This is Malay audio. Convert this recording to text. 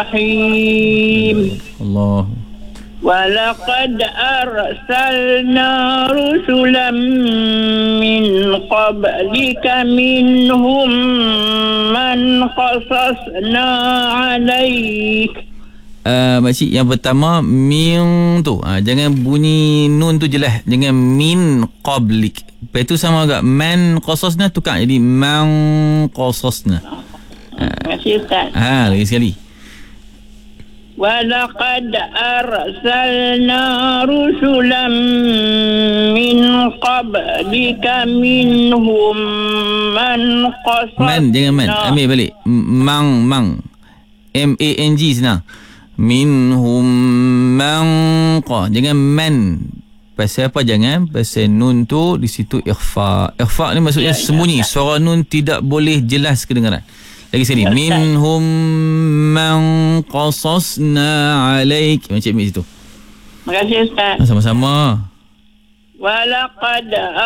Rahim. Allah. Walaqad arsalna rusulan min qablika minhum man qasasna alaik. Makcik, yang pertama min tu, jangan bunyi nun tu jelas, jangan min qablik. Lepas tu sama agak man qasasna, tukar jadi man qasasna. Terima kasih Ustaz. Lagi sekali. Walaqad arsalna rusulan min qablika minhum man qasasna. Man, jangan man. Ambil balik. Mang. M-A-N-G senang. Minhum man qa. Jangan man. Pasal apa jangan? Pasal nun tu di situ ikhfa. Ikhfa ni maksudnya sembunyi. Suara nun tidak boleh jelas kedengaran. Lagi sekali. Minhum man qasasna alaik. Macam ni situ. Terima kasih Ustaz. Sama-sama. Walaqad